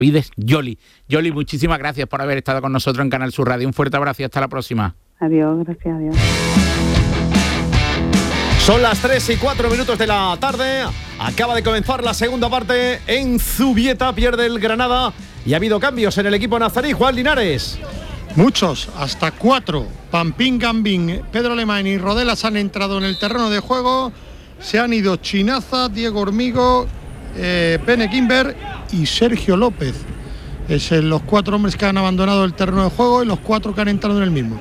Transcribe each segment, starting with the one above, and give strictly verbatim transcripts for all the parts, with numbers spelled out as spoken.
Vides Yoli. Yoli, muchísimas gracias por haber estado con nosotros en Canal Sur Radio. Un fuerte abrazo y hasta la próxima. Adiós, gracias, adiós. Son las tres y cuatro minutos de la tarde. Acaba de comenzar la segunda parte en Zubieta. Pierde el Granada y ha habido cambios en el equipo nazarí. Juan Linares. Muchos, hasta cuatro. Pampín, Gambín, Pedro Alemán y Rodelas han entrado en el terreno de juego. Se han ido Chinaza, Diego Hormigo, eh, Pene Kimber y Sergio López. Es eh, los cuatro hombres que han abandonado el terreno de juego y los cuatro que han entrado en el mismo.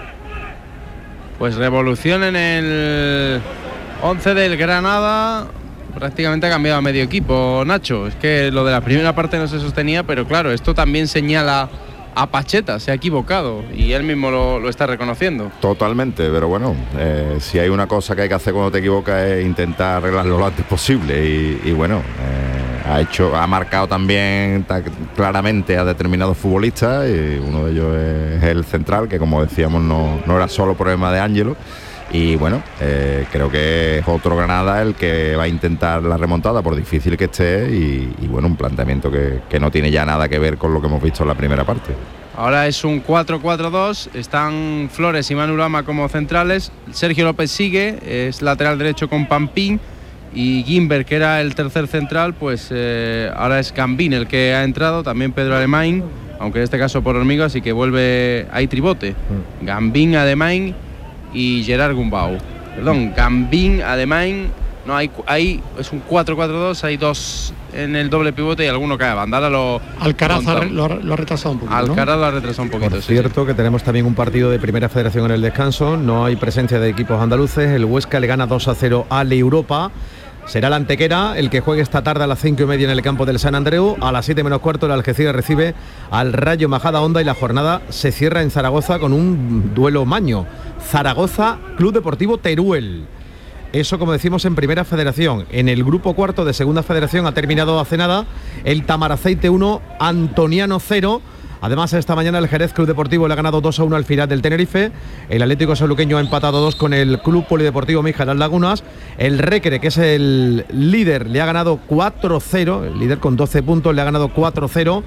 Pues revolución en el once del Granada. Prácticamente ha cambiado a medio equipo, Nacho. Es que lo de la primera parte no se sostenía, pero claro, esto también señala a Pacheta, se ha equivocado y él mismo lo, lo está reconociendo. Totalmente, pero bueno, eh, si hay una cosa que hay que hacer cuando te equivocas es intentar arreglarlo lo antes posible y, y bueno, eh, ha hecho, ha marcado también ta, claramente a determinados futbolistas y uno de ellos es el central, que como decíamos no, no era solo problema de Ángelo. Y bueno, eh, creo que es otro Granada el que va a intentar la remontada, por difícil que esté, y, y bueno, un planteamiento que, que no tiene ya nada que ver con lo que hemos visto en la primera parte. Ahora es un cuatro cuatro dos, están Flores y Manu Lama como centrales, Sergio López sigue, es lateral derecho con Pampín, y Gimber, que era el tercer central, pues eh, ahora es Gambín el que ha entrado, también Pedro Alemán, aunque en este caso por Hormigo, así que vuelve, hay tribote, mm. Gambín, Alemán y Gerard Gumbau. Perdón, Gambín, Alemán, no, hay, hay es un cuatro cuatro dos, hay dos en el doble pivote y alguno cae a banda. Ahora lo Alcaraz lo, lo ha retrasado un poquito. Alcaraz ¿no? lo ha retrasado un poquito. Por sí, cierto, sí. que tenemos también un partido de Primera Federación en el descanso. No hay presencia de equipos andaluces. El Huesca le gana dos a cero al Europa. Será el Antequera el que juegue esta tarde a las cinco y media en el campo del San Andreu. A las siete menos cuarto el Algeciras recibe al Rayo Majadahonda y la jornada se cierra en Zaragoza con un duelo maño. Zaragoza, Club Deportivo Teruel. Eso, como decimos, en Primera Federación. En el grupo cuarto de Segunda Federación ha terminado hace nada el Tamaraceite uno, Antoniano cero. Además, esta mañana el Jerez Club Deportivo le ha ganado dos a uno al Firat del Tenerife. El Atlético Sanluqueño ha empatado dos con el Club Polideportivo Mija Las Lagunas. El Réquere, que es el líder, le ha ganado cuatro cero. El líder con doce puntos le ha ganado cuatro cero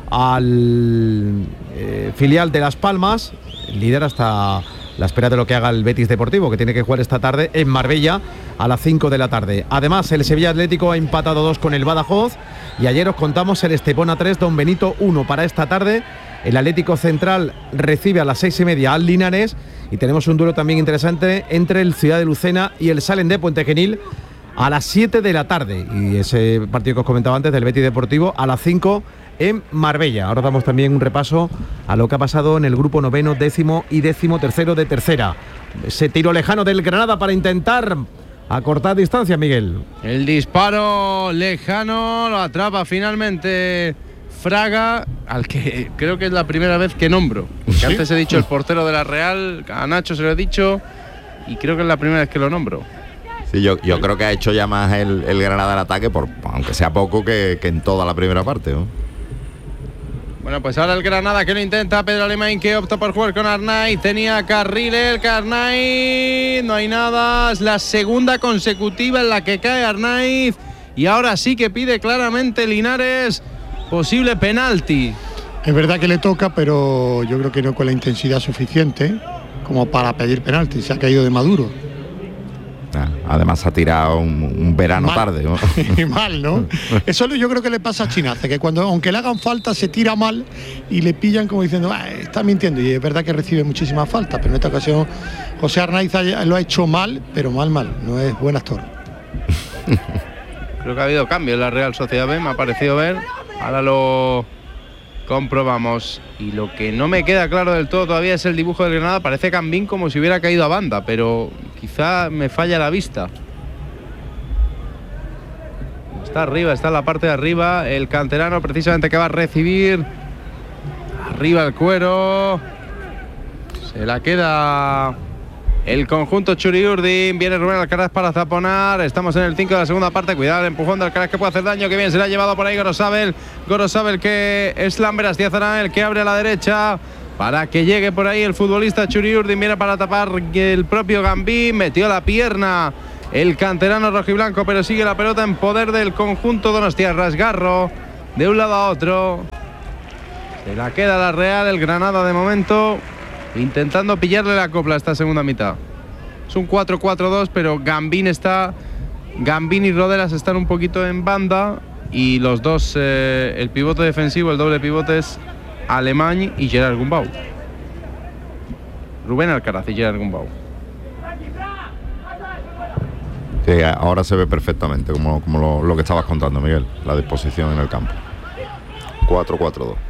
al eh, filial de Las Palmas. El líder hasta la espera de lo que haga el Betis Deportivo, que tiene que jugar esta tarde en Marbella a las cinco de la tarde. Además, el Sevilla Atlético ha empatado dos con el Badajoz. Y ayer os contamos el Estepona tres, Don Benito uno. Para esta tarde, el Atlético Central recibe a las seis y media al Linares. Y tenemos un duelo también interesante entre el Ciudad de Lucena y el Salem de Puente Genil a las siete de la tarde. Y ese partido que os comentaba antes del Betis Deportivo a las cinco en Marbella. Ahora damos también un repaso a lo que ha pasado en el grupo noveno, décimo y décimo tercero de tercera. Ese tiro lejano del Granada para intentar acortar distancia, Miguel. El disparo lejano lo atrapa finalmente Fraga, al que creo que es la primera vez que nombro. Que ¿Sí? Antes he dicho el portero de la Real, a Nacho se lo he dicho, y creo que es la primera vez que lo nombro. Sí, yo, yo creo que ha hecho ya más el, el Granada en ataque, por, aunque sea poco, que, que en toda la primera parte, ¿no? Bueno, pues ahora el Granada que lo intenta, Pedro Alemán que opta por jugar con Arnaiz, tenía carril el Arnaiz, no hay nada, es la segunda consecutiva en la que cae Arnaiz y ahora sí que pide claramente Linares posible penalti. Es verdad que le toca, pero yo creo que no con la intensidad suficiente como para pedir penalti, se ha caído de maduro. Además ha tirado un, un verano mal. tarde, ¿no? Mal, ¿no? Eso yo creo que le pasa a Chinaza, que cuando aunque le hagan falta se tira mal y le pillan como diciendo, ah, está mintiendo, y es verdad que recibe muchísimas faltas, pero en esta ocasión José Arnaiz lo ha hecho mal, pero mal, mal, no es buen actor. Creo que ha habido cambio en la Real Sociedad B, me ha parecido ver, ahora lo comprobamos. Y lo que no me queda claro del todo todavía es el dibujo del Granada. Parece Gambín como si hubiera caído a banda, pero quizá me falla la vista. Está arriba, está en la parte de arriba el canterano precisamente que va a recibir. Arriba el cuero. Se la queda el conjunto Churiurdin. Viene Rubén Alcaraz para zaponar. Estamos en el cinco de la segunda parte. Cuidado el empujón de Alcaraz que puede hacer daño. Que bien se le ha llevado por ahí Gorosabel. Gorosabel que es Lamberas Diazarán el que abre a la derecha para que llegue por ahí el futbolista Churiurdin. Viene para tapar el propio Gambín. Metió la pierna el canterano rojiblanco, pero sigue la pelota en poder del conjunto donostia. Rasgarro de un lado a otro. Se la queda la Real, el Granada de momento intentando pillarle la copla a esta segunda mitad. Es un cuatro cuatro dos, pero Gambín está Gambín y Rodelas están un poquito en banda y los dos, eh, el pivote defensivo, el doble pivote es Alemany y Gerard Gumbau. Rubén Alcaraz y Gerard Gumbau. Sí, ahora se ve perfectamente como, como lo, lo que estabas contando, Miguel, la disposición en el campo. cuatro cuatro dos.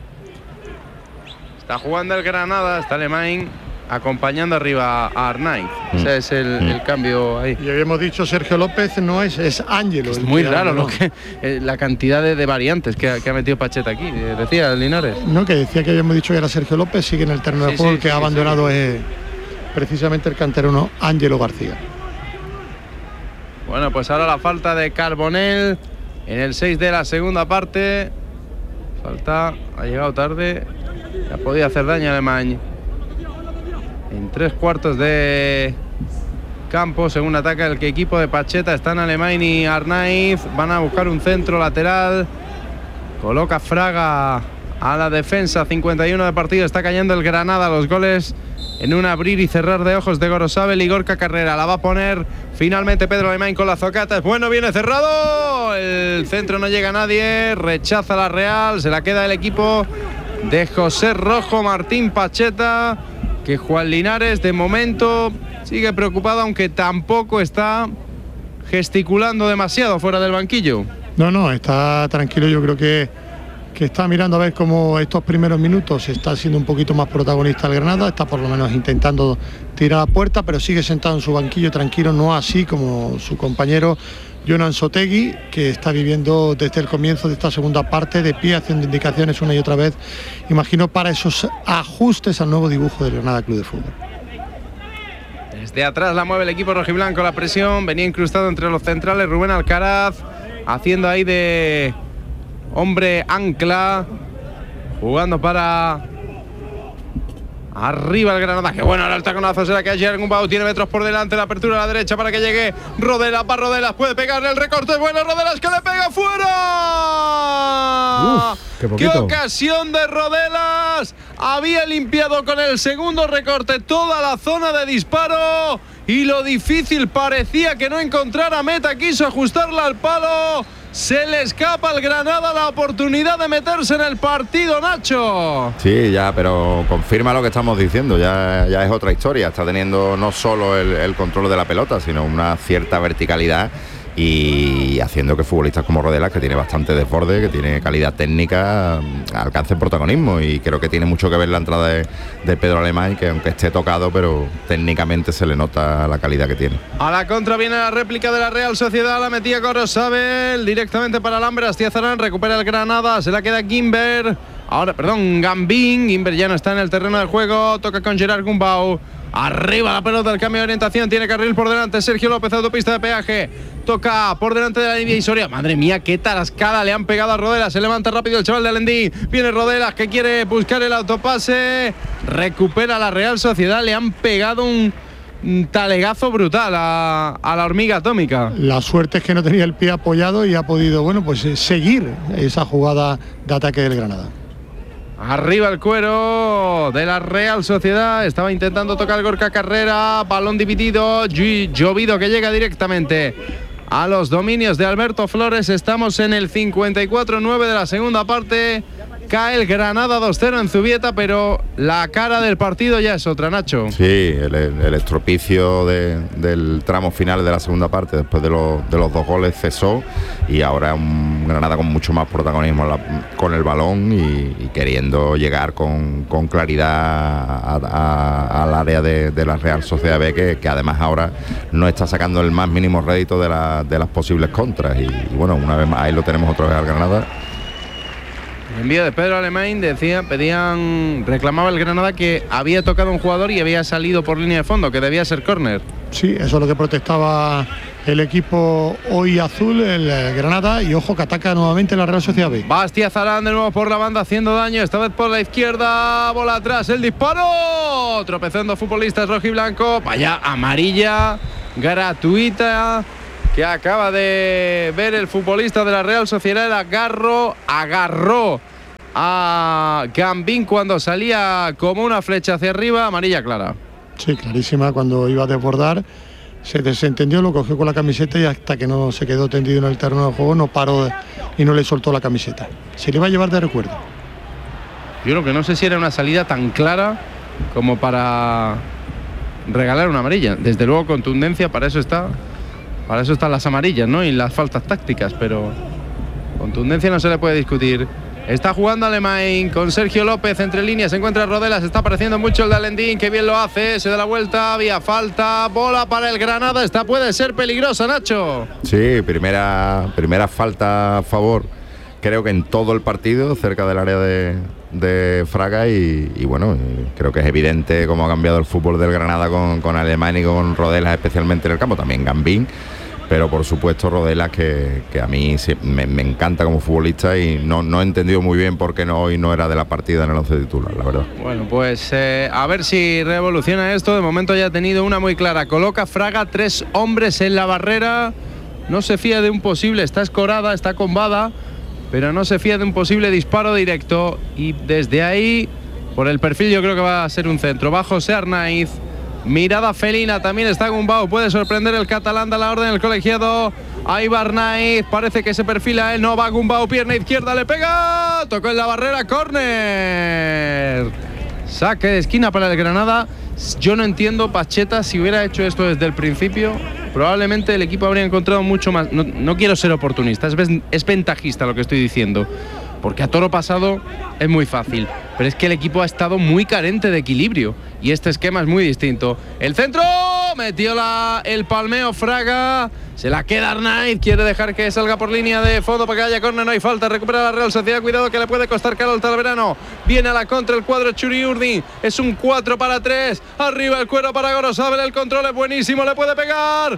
Está jugando el Granada, está Alemany acompañando arriba a Arnaiz. Mm. Ese es el, mm. el cambio ahí. Y habíamos dicho Sergio López, no es, es Ángelo. Es muy raro lo que, eh, la cantidad de, de variantes que ha, que ha metido Pacheta aquí, eh, decía Linares. No, que decía que habíamos dicho que era Sergio López, sigue en el terreno sí, de juego, sí, el que sí, ha abandonado sí. es precisamente el canterano Ángelo García. Bueno, pues ahora la falta de Carbonell en el seis de la segunda parte. Falta, ha llegado tarde, ha podido hacer daño a Alemany. En tres cuartos de campo, según ataca el equipo de Pacheta, están Alemany y Arnaiz. Van a buscar un centro lateral. Coloca Fraga a la defensa, cincuenta y uno de partido. Está cayendo el Granada, los goles en un abrir y cerrar de ojos de Gorosabel y Gorka Carrera. La va a poner finalmente Pedro Alemany con la zocata. Es bueno, viene cerrado. El centro no llega a nadie. Rechaza la Real. Se la queda el equipo de José Rojo Martín Pacheta. Que Juan Linares de momento sigue preocupado, aunque tampoco está gesticulando demasiado fuera del banquillo. No, no, está tranquilo. Yo creo que, que está mirando a ver cómo estos primeros minutos está siendo un poquito más protagonista el Granada. Está por lo menos intentando tirar a puerta, pero sigue sentado en su banquillo tranquilo, no así como su compañero Jonan Sotegui, que está viviendo desde el comienzo de esta segunda parte de pie, haciendo indicaciones una y otra vez, imagino, para esos ajustes al nuevo dibujo del Granada Club de Fútbol. Desde atrás la mueve el equipo rojiblanco, la presión, venía incrustado entre los centrales Rubén Alcaraz, haciendo ahí de hombre ancla, jugando para arriba el Granada. Qué bueno, ahora el taconazo será que Gerard Gumbau tiene metros por delante, la apertura a la derecha para que llegue Rodelas. Para Rodelas, puede pegarle el recorte, bueno, Rodelas que le pega fuera. Uf, qué, qué ocasión de Rodelas. Había limpiado con el segundo recorte toda la zona de disparo y lo difícil parecía que no encontrara meta, quiso ajustarla al palo. Se le escapa al Granada la oportunidad de meterse en el partido, Nacho. Sí, ya, pero confirma lo que estamos diciendo, ya, ya es otra historia. Está teniendo no solo el, el control de la pelota, sino una cierta verticalidad y haciendo que futbolistas como Rodelas, que tiene bastante desborde, que tiene calidad técnica, alcancen protagonismo. Y creo que tiene mucho que ver la entrada de, de Pedro Alemany, que aunque esté tocado, pero técnicamente se le nota la calidad que tiene. A la contra viene la réplica de la Real Sociedad, la metía Gorosabel directamente para Alambre. Astiazarán, recupera el Granada, se la queda Gimber. Ahora, perdón, Gambín. Gimber ya no está en el terreno del juego, toca con Gerard Gumbau. Arriba la pelota, el cambio de orientación, tiene carril por delante Sergio López, autopista de peaje, toca por delante de la línea divisoria. Madre mía, qué tarascada le han pegado a Rodelas. Se levanta rápido el chaval de Alendín, viene Rodelas que quiere buscar el autopase, recupera la Real Sociedad. Le han pegado un, un talegazo brutal a, a la hormiga atómica. La suerte es que no tenía el pie apoyado y ha podido, bueno, pues eh, seguir esa jugada de ataque del Granada. Arriba el cuero de la Real Sociedad. Estaba intentando tocar Gorka Carrera. Balón dividido. Llovido que llega directamente a los dominios de Alberto Flores. Estamos en el cincuenta y cuatro nueve de la segunda parte. Cae el Granada dos cero en Zubieta, pero la cara del partido ya es otra, Nacho. Sí, el, el estropicio de, del tramo final de la segunda parte, después de, lo, de los dos goles, cesó. Y ahora un Granada con mucho más protagonismo la, con el balón y, y queriendo llegar con, con claridad a, a, al área de, de la Real Sociedad B, que, que además ahora no está sacando el más mínimo rédito de, la, de las posibles contras. Y, y bueno, una vez más ahí lo tenemos otra vez al Granada. El envío de Pedro Alemany, decía, pedían, reclamaba el Granada que había tocado un jugador y había salido por línea de fondo, que debía ser córner. Sí, eso es lo que protestaba el equipo hoy azul, el Granada, y ojo que ataca nuevamente la Real Sociedad B. Va Astiazarán de nuevo por la banda haciendo daño, esta vez por la izquierda, bola atrás, el disparo, tropezando futbolistas rojiblanco, vaya amarilla gratuita que acaba de ver el futbolista de la Real Sociedad, el agarro, agarró a Gambín cuando salía como una flecha hacia arriba, amarilla clara. Sí, clarísima, cuando iba a desbordar, se desentendió, lo cogió con la camiseta y hasta que no se quedó tendido en el terreno de juego no paró de, y no le soltó la camiseta. Se le va a llevar de recuerdo. Yo creo que no sé si era una salida tan clara como para regalar una amarilla. Desde luego contundencia, para eso está, para eso están las amarillas, ¿no? Y las faltas tácticas, pero contundencia no se le puede discutir. Está jugando Alemán con Sergio López entre líneas, se encuentra Rodela, se está apareciendo mucho el de Alendín, que bien lo hace, se da la vuelta, había falta, bola para el Granada, esta puede ser peligrosa, Nacho. Sí, primera, primera falta a favor, creo que en todo el partido, cerca del área de, de Fraga y, y bueno, creo que es evidente cómo ha cambiado el fútbol del Granada con, con Alemán y con Rodela, especialmente en el campo, también Gambín. Pero por supuesto Rodela, que, que a mí sí, me, me encanta como futbolista y no, no he entendido muy bien por qué no, hoy no era de la partida en el once titular, la verdad. Bueno, pues eh, a ver si revoluciona esto. De momento ya ha tenido una muy clara. Coloca Fraga tres hombres en la barrera. No se fía de un posible, está escorada, está combada, pero no se fía de un posible disparo directo. Y desde ahí, por el perfil, yo creo que va a ser un centro. Va José Arnaiz. Mirada felina, también está Gumbau, puede sorprender el catalán, da la orden el colegiado. Ahí va Arnaiz, parece que se perfila él, no va Gumbau, pierna izquierda, le pega, tocó en la barrera, córner. Saque de esquina para el Granada. Yo no entiendo, Pacheta, si hubiera hecho esto desde el principio, probablemente el equipo habría encontrado mucho más. No, no quiero ser oportunista, es, es ventajista lo que estoy diciendo, porque a toro pasado es muy fácil, pero es que el equipo ha estado muy carente de equilibrio y este esquema es muy distinto. El centro, metió la, el palmeo Fraga, se la queda Arnaiz, quiere dejar que salga por línea de fondo para que haya córner, no hay falta, recupera la Real Sociedad, cuidado que le puede costar caro al Talverano, viene a la contra el cuadro Churiurdi, es un cuatro para tres, arriba el cuero para Gorosabel, el control es buenísimo, le puede pegar,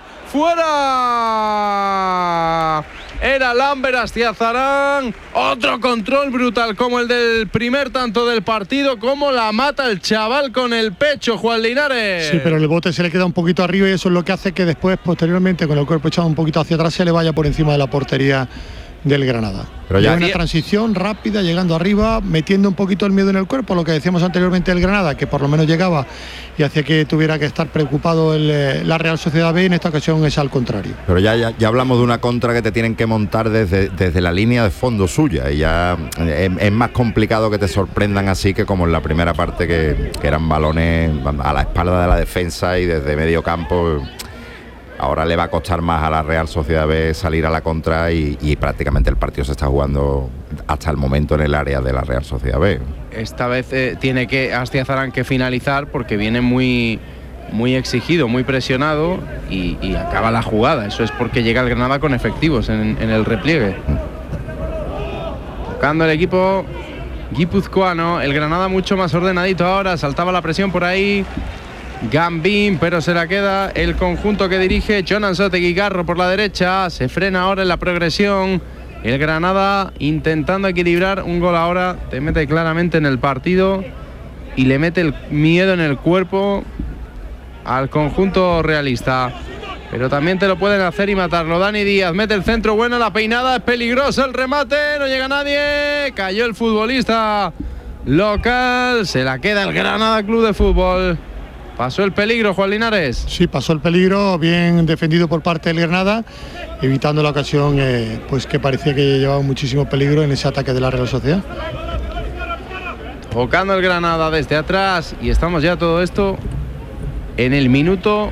fuera. Era Lambert Astiazarán, otro control brutal como el del primer tanto del partido, como la mata el chaval con el pecho, Juan Linares. Sí, pero el bote se le queda un poquito arriba y eso es lo que hace que después, posteriormente, con el cuerpo echado un poquito hacia atrás, se le vaya por encima de la portería del Granada. Pero ya una transición rápida, llegando arriba, metiendo un poquito el miedo en el cuerpo, lo que decíamos anteriormente del Granada, que por lo menos llegaba y hacía que tuviera que estar preocupado el, la Real Sociedad B, en esta ocasión es al contrario. Pero ya, ya, ya hablamos de una contra que te tienen que montar desde, desde la línea de fondo suya, y ya es, es más complicado que te sorprendan así que como en la primera parte, que, que eran balones a la espalda de la defensa y desde medio campo. Ahora le va a costar más a la Real Sociedad B salir a la contra y, y prácticamente el partido se está jugando hasta el momento en el área de la Real Sociedad B. Esta vez eh, tiene que Astiazarán que finalizar porque viene muy, muy exigido, muy presionado y, y acaba la jugada. Eso es porque llega el Granada con efectivos en, en el repliegue. Tocando el equipo guipuzcoano, el Granada mucho más ordenadito ahora, saltaba la presión por ahí Gambín, pero se la queda el conjunto que dirige Jonan Sotegui. Garro por la derecha, se frena ahora en la progresión. El Granada intentando equilibrar, un gol ahora te mete claramente en el partido y le mete el miedo en el cuerpo al conjunto realista. Pero también te lo pueden hacer y matarlo. Dani Díaz mete el centro, bueno, la peinada es peligrosa, el remate, no llega nadie. Cayó el futbolista local, se la queda el Granada Club de Fútbol. Pasó el peligro, Juan Linares. Sí, pasó el peligro, bien defendido por parte del Granada, evitando la ocasión eh, pues que parecía que llevaba muchísimo peligro en ese ataque de la Real Sociedad. Tocando el Granada desde atrás y estamos ya todo esto en el minuto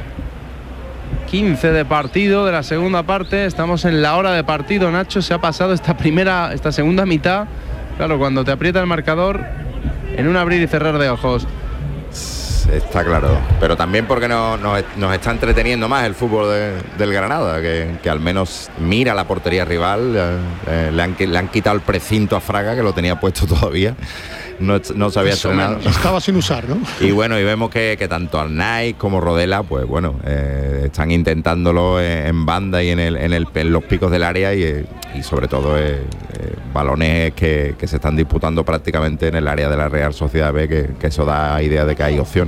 quince de partido de la segunda parte. Estamos en la hora de partido, Nacho. Se ha pasado esta primera, esta segunda mitad. Claro, cuando te aprieta el marcador en un abrir y cerrar de ojos. Está claro, pero también porque no, nos, nos está entreteniendo más el fútbol de, del Granada, que, que al menos mira la portería rival. eh, le, han, le han quitado el precinto a Fraga, que lo tenía puesto todavía, no, no se había estrenado. Estaba sin usar, ¿no? Y bueno, y vemos que, que tanto Arnaiz como Rodela, pues bueno, eh, están intentándolo en, en banda y en, el, en, el, en los picos del área y, y sobre todo eh, eh, balones que, que se están disputando prácticamente en el área de la Real Sociedad B, que, que eso da idea de que hay opciones.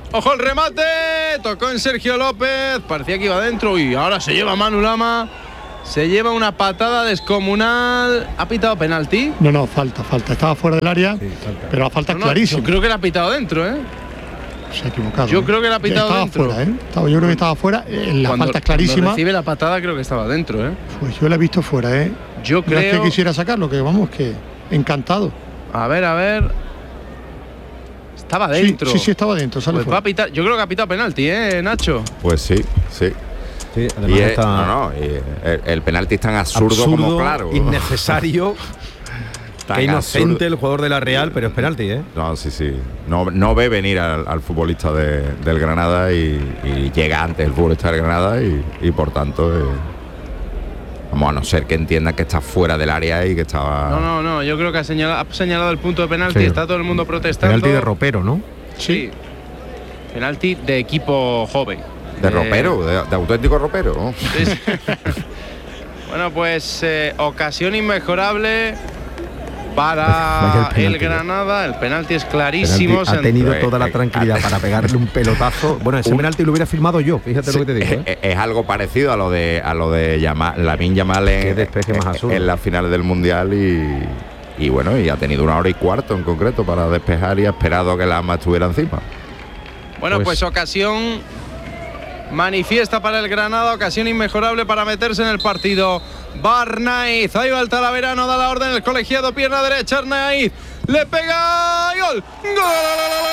Ojo el remate, tocó en Sergio López, parecía que iba adentro y ahora se lleva Manu Lama, se lleva una patada descomunal. ¿Ha pitado penalti? No, no, falta, falta. Estaba fuera del área, sí, pero la falta es no, clarísima. Yo creo que la ha pitado dentro, ¿eh? Se ha equivocado. Yo ¿eh? creo que la ha pitado estaba dentro. Fuera, ¿eh? Estaba, yo creo que estaba fuera. Eh, la cuando, falta es clarísima. Cuando recibe la patada creo que estaba dentro, ¿eh? Pues yo la he visto fuera, ¿eh? Yo creo. No es que quisiera sacarlo, que vamos, que encantado. A ver, a ver. Estaba dentro. Sí, sí, sí estaba dentro. Sale pues va a pitar. Yo creo que ha pitado penalti, ¿eh, Nacho? Pues sí, sí. Sí, y es, está... no, no, y el, el penalti es tan absurdo, absurdo como claro. Innecesario. Qué inocente absurdo. El jugador de la Real, pero es penalti, ¿eh? No, sí, sí. No, no ve venir al, al futbolista de, del Granada y, y llega antes el futbolista del Granada y, y por tanto... Eh, vamos, a no ser que entienda que está fuera del área y que estaba... No, no, no, yo creo que ha señalado, ha señalado el punto de penalti, sí. Está todo el mundo protestando. Penalti de ropero, ¿no? Sí. Penalti de equipo joven. De, de ropero, de, de auténtico ropero. ¿No? Sí, sí. Bueno, pues eh, ocasión inmejorable para el, el Granada. El penalti es clarísimo. Penalti ha tenido se... toda la tranquilidad para pegarle un pelotazo. Bueno, ese un... penalti lo hubiera firmado yo, fíjate sí, lo que te digo. ¿eh? Es, es algo parecido a lo de a lo de Yamal, Lamine Yamal en, más en, en la final del Mundial y, y bueno, y ha tenido una hora y cuarto en concreto para despejar y ha esperado que la AMA estuviera encima. Bueno, pues, pues ocasión manifiesta para el Granada, ocasión inmejorable para meterse en el partido. Va Arnaiz, ahí va el Talavera, no da la orden el colegiado, pierna derecha, Arnaiz, le pega y gol, gol.